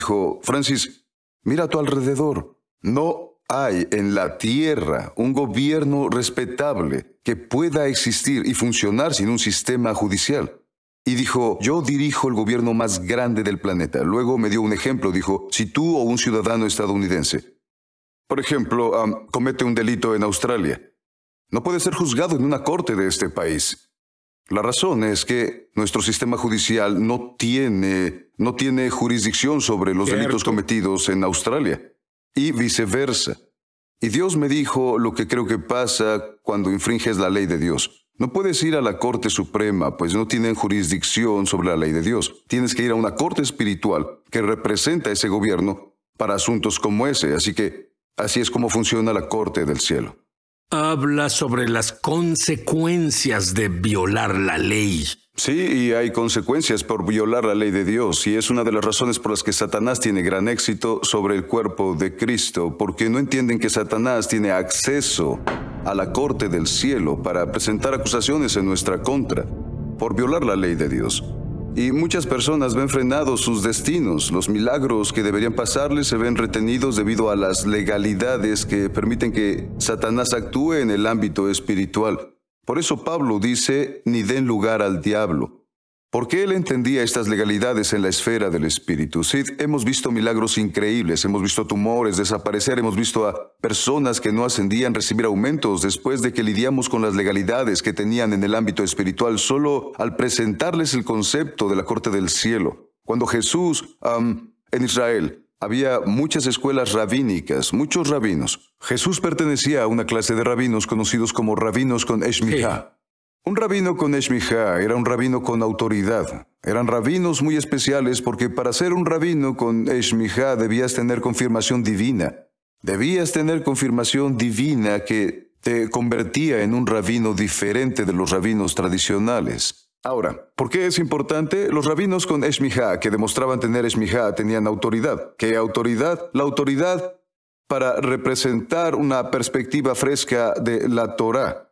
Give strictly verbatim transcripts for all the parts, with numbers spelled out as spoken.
dijo, Francis, mira a tu alrededor. No hay en la tierra un gobierno respetable que pueda existir y funcionar sin un sistema judicial. Y dijo, yo dirijo el gobierno más grande del planeta. Luego me dio un ejemplo, dijo, si tú o un ciudadano estadounidense, por ejemplo, um, comete un delito en Australia, no puede ser juzgado en una corte de este país. La razón es que nuestro sistema judicial no tiene, no tiene jurisdicción sobre los Cierto. delitos cometidos en Australia y viceversa. Y Dios me dijo lo que creo que pasa cuando infringes la ley de Dios. No puedes ir a la Corte Suprema, pues no tienen jurisdicción sobre la ley de Dios. Tienes que ir a una corte espiritual que representa a ese gobierno para asuntos como ese. Así que así es como funciona la Corte del Cielo. Habla sobre las consecuencias de violar la ley. Sí, y hay consecuencias por violar la ley de Dios, y es una de las razones por las que Satanás tiene gran éxito sobre el cuerpo de Cristo, porque no entienden que Satanás tiene acceso a la corte del cielo para presentar acusaciones en nuestra contra por violar la ley de Dios. Y muchas personas ven frenados sus destinos. Los milagros que deberían pasarles se ven retenidos debido a las legalidades que permiten que Satanás actúe en el ámbito espiritual. Por eso Pablo dice, ni den lugar al diablo. Porque él entendía estas legalidades en la esfera del espíritu. Sí, hemos visto milagros increíbles, hemos visto tumores desaparecer, hemos visto a personas que no ascendían recibir aumentos después de que lidiamos con las legalidades que tenían en el ámbito espiritual solo al presentarles el concepto de la corte del cielo. Cuando Jesús, um, en Israel, había muchas escuelas rabínicas, muchos rabinos. Jesús pertenecía a una clase de rabinos conocidos como rabinos con Eshmijá. Un rabino con Eshmijá era un rabino con autoridad. Eran rabinos muy especiales porque para ser un rabino con Eshmijá debías tener confirmación divina. Debías tener confirmación divina que te convertía en un rabino diferente de los rabinos tradicionales. Ahora, ¿por qué es importante? Los rabinos con Eshmijá, que demostraban tener Eshmijá, tenían autoridad. ¿Qué autoridad? La autoridad para representar una perspectiva fresca de la Torá.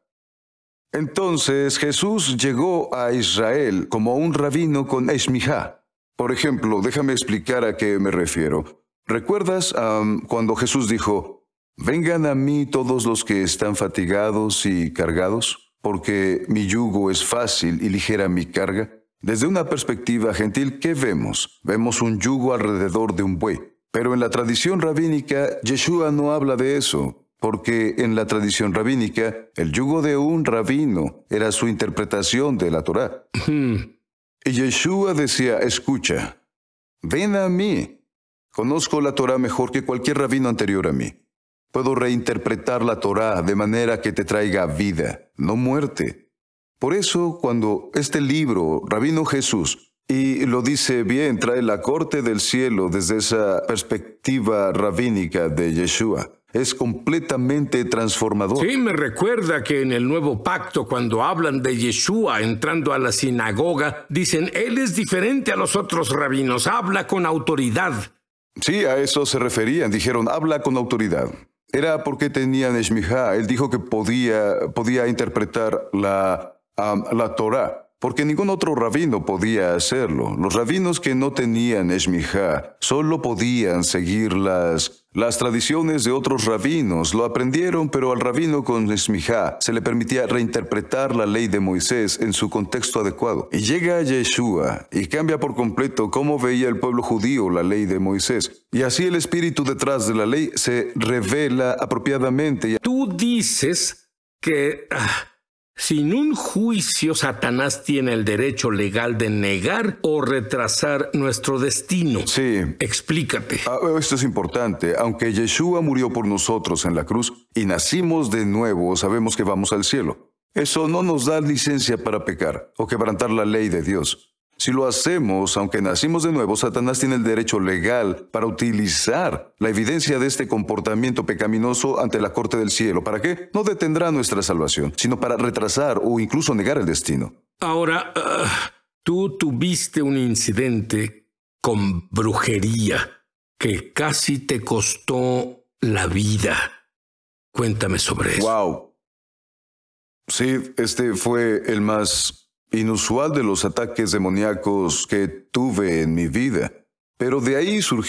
Entonces Jesús llegó a Israel como un rabino con Eshmijá. Por ejemplo, déjame explicar a qué me refiero. ¿Recuerdas um, cuando Jesús dijo, vengan a mí todos los que están fatigados y cargados, porque mi yugo es fácil y ligera mi carga? Desde una perspectiva gentil, ¿qué vemos? Vemos un yugo alrededor de un buey. Pero en la tradición rabínica, Yeshua no habla de eso. Porque en la tradición rabínica, el yugo de un rabino era su interpretación de la Torá. Y Yeshua decía, escucha, ven a mí. Conozco la Torá mejor que cualquier rabino anterior a mí. Puedo reinterpretar la Torá de manera que te traiga vida, no muerte. Por eso, cuando este libro, Rabino Jesús, y lo dice bien, trae la corte del cielo desde esa perspectiva rabínica de Yeshua, es completamente transformador. Sí, me recuerda que en el Nuevo Pacto, cuando hablan de Yeshua entrando a la sinagoga, dicen, él es diferente a los otros rabinos, habla con autoridad. Sí, a eso se referían, dijeron, habla con autoridad. Era porque tenían Eshmijá, él dijo que podía, podía interpretar la, um, la Torá. Porque ningún otro rabino podía hacerlo. Los rabinos que no tenían Eshmijá solo podían seguir las, las tradiciones de otros rabinos. Lo aprendieron, pero al rabino con Eshmijá se le permitía reinterpretar la ley de Moisés en su contexto adecuado. Y llega Yeshua y cambia por completo cómo veía el pueblo judío la ley de Moisés. Y así el espíritu detrás de la ley se revela apropiadamente. Tú dices que... Ah, sin un juicio, Satanás tiene el derecho legal de negar o retrasar nuestro destino. Sí. Explícate. Ah, esto es importante. Aunque Yeshua murió por nosotros en la cruz y nacimos de nuevo, sabemos que vamos al cielo. Eso no nos da licencia para pecar o quebrantar la ley de Dios. Si lo hacemos, aunque nacimos de nuevo, Satanás tiene el derecho legal para utilizar la evidencia de este comportamiento pecaminoso ante la corte del cielo. ¿Para qué? No detendrá nuestra salvación, sino para retrasar o incluso negar el destino. Ahora, uh, tú tuviste un incidente con brujería que casi te costó la vida. Cuéntame sobre eso. Wow. Sí, este fue el más inusual de los ataques demoníacos que tuve en mi vida. Pero de ahí surgió